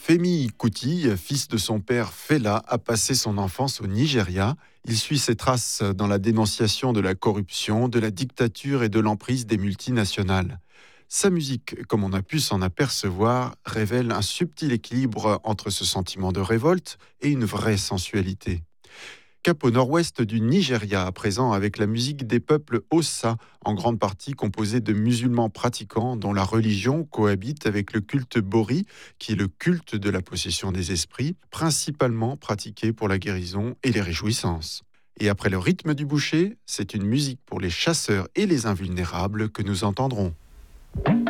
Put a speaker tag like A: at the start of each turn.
A: Femi Kuti, fils de son père Fela, a passé son enfance au Nigeria. Il suit ses traces dans la dénonciation de la corruption, de la dictature et de l'emprise des multinationales. Sa musique, comme on a pu s'en apercevoir, révèle un subtil équilibre entre ce sentiment de révolte et une vraie sensualité. Cap au nord-ouest du Nigeria, à présent avec la musique des peuples Hossa, en grande partie composée de musulmans pratiquants dont la religion cohabite avec le culte Bori, qui est le culte de la possession des esprits, principalement pratiqué pour la guérison et les réjouissances. Et après le rythme du boucher, c'est une musique pour les chasseurs et les invulnérables que nous entendrons.